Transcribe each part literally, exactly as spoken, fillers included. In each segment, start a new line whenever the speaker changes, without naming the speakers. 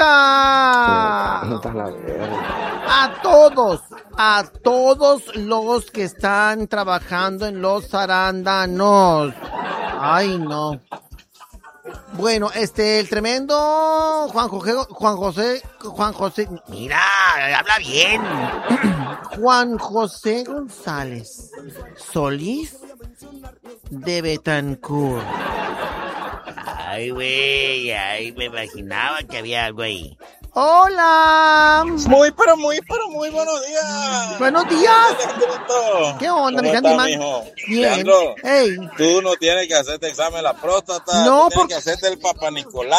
acá. A todos, a todos los que están trabajando en los arándanos. Ay, no. Bueno, este, el tremendo Juan José, Juan José, Juan José,
mira, habla bien.
Juan José González Solís de Betancourt.
Ay, güey, ay, me imaginaba que había algo ahí.
Hola.
Muy, pero muy, pero muy buenos días.
Buenos días. ¿Qué onda, mi Handyman?
Bien. Leandro, hey. Tú no tienes que hacerte examen de la próstata.
No,
tú
por...
tienes que hacerte el Papá Nicolau.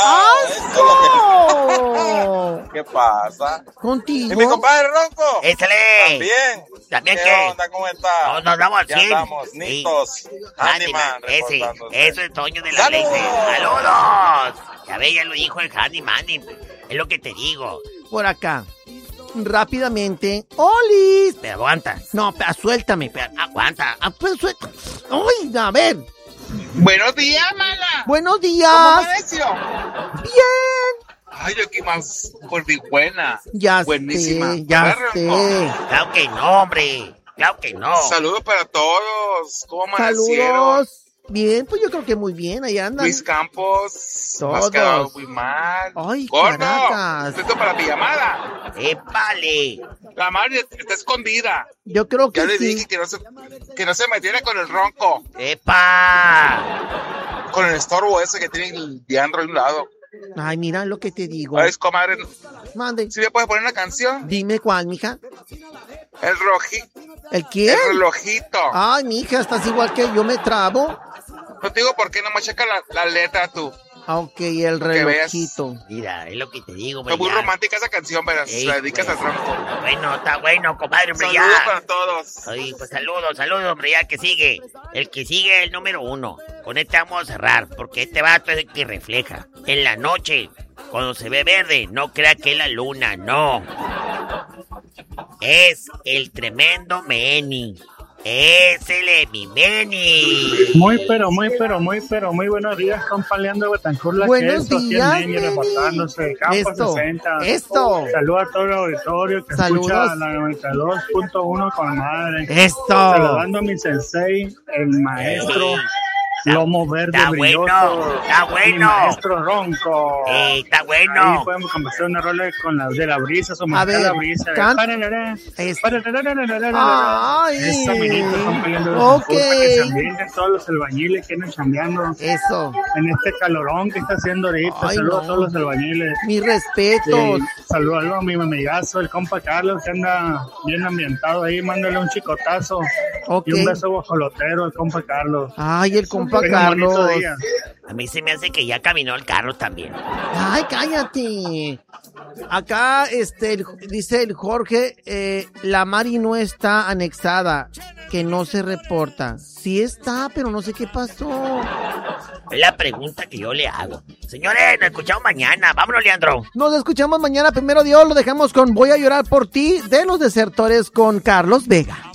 ¡Ah,
que... ¿Qué pasa?
Contigo.
¿Y mi compadre Ronco?
Échale.
También.
¿También
qué?
qué?
onda? ¿Cómo está?
No, nos damos
ya
bien.
andamos, nitos. Sí. Handyman.
Ese, eso es Toño de la ley. ¡Saludos! Ya ve, ya lo dijo el Handyman. Es lo que te digo.
Por acá. Rápidamente. ¡Olis!
Pero aguanta.
No, pero suéltame. Pero
aguanta.
Ah, pero suelta. ¡Ay, a ver!
Buenos días, mana.
Buenos días.
¿Cómo amaneció?
Bien.
Ay, yo aquí más buena.
Ya
Buenísima.
sé, ya sé.
Claro que no, hombre. Claro que no.
Saludos para todos. ¿Cómo amanecieron?
Saludos. Bien, pues yo creo que muy bien, ahí andan.
Luis Campos,
todos.
Has quedado muy mal.
Ay,
Gordo,
caracas.
¿listo para la pijamada?
¡Épale!
La madre está escondida.
Yo creo que
ya
sí.
le dije que no se, que no se metiera con el Ronco.
¡Epa!
Con el estorbo ese que tiene el Diandro a un lado.
Ay, mira lo que te digo.
Ay, comadre.
Mande.
¿Sí me puedes poner una canción?
Dime cuál, mija.
El rojito.
¿El quién?
El relojito.
Ay, mija, estás igual que yo, me trabo.
No te digo por qué, nomás checa la, la letra tú.
Ah, ok, el relojito.
Mira, es lo que te digo,
güey. Está muy
ya.
romántica esa canción, pero se la dedicas al Ronco.
Está bueno, está bueno, compadre, hombre,
saludos
ya.
para todos.
Ay, pues saludos, saludos, hombre, ya que sigue. El que sigue es el número uno. Con este vamos a cerrar, porque este vato es el que refleja. En la noche, cuando se ve verde, no crea que es la luna, no. Es el tremendo Meni. Es el Emimeni.
Muy, pero, muy, pero, muy, pero, muy buenos días, compa Leandro de Betancourt, la
buenos
queso,
días,
Meni, reportándose de Campo
esto,
sesenta.
Esto.
Saludos a todo el auditorio que
Saludos.
escucha la noventa y dos punto uno con madre.
Esto.
Saludando a mi sensei, el maestro. Está, Lomo verde
está
brilloso.
Bueno, está bueno.
Mi maestro Ronco.
Eh, está bueno.
Ahí podemos conversar una rola con la de la brisa, su
a ver,
la brisa.
Can...
Es...
Ay,
Eso, minito,
ok.
Que también todos los albañiles que andan chambeando.
Eso.
En este calorón que está haciendo ahorita.
Ay,
saludos
no.
a todos los albañiles.
Mis respetos.
Sí, saludos a mi amigazo, el compa Carlos, que anda bien ambientado ahí. Mándale un chicotazo.
Okay.
Y un beso guajolotero, el compa Carlos.
Ay, el compa Carlos.
A mí se me hace que ya caminó el carro también.
Ay, cállate. Acá este el, dice el Jorge, eh, la Mari no está anexada, que no se reporta. Sí está, pero no sé qué pasó.
Es la pregunta que yo le hago. Señores, nos escuchamos mañana. Vámonos, Leandro.
Nos escuchamos mañana. Primero Dios, lo dejamos con Voy a llorar por ti, de Los Desertores, con Carlos Vega.